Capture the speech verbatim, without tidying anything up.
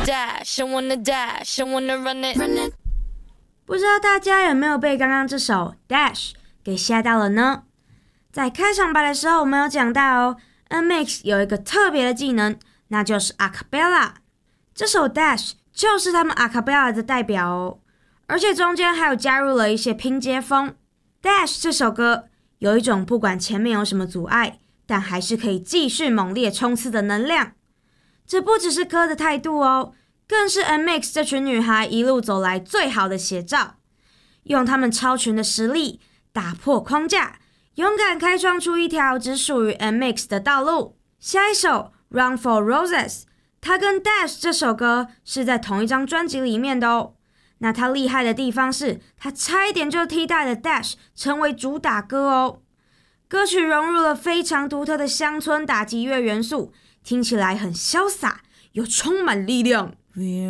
dash, I wanna dash, I wanna run it, run it. 不知道大家有没有被刚刚这首 Dash 给吓到了呢？在开场白的时候我们有讲到哦 ，N M I X 有一个特别的技能，那就是 Acapella。这首 Dash 就是他们 Acapella 的代表哦，而且中间还有加入了一些拼接风。Dash 这首歌有一种不管前面有什么阻碍，但还是可以继续猛烈冲刺的能量。这不只是歌的态度哦，更是 N M I X 这群女孩一路走来最好的写照。用她们超群的实力打破框架，勇敢开创出一条只属于 N M I X 的道路。下一首 Run for Roses， 它跟 Dash 这首歌是在同一张专辑里面的哦。那它厉害的地方是，它差一点就替代了 Dash 成为主打歌哦。歌曲融入了非常独特的乡村打击乐元素，听起来很潇洒，又充满力量。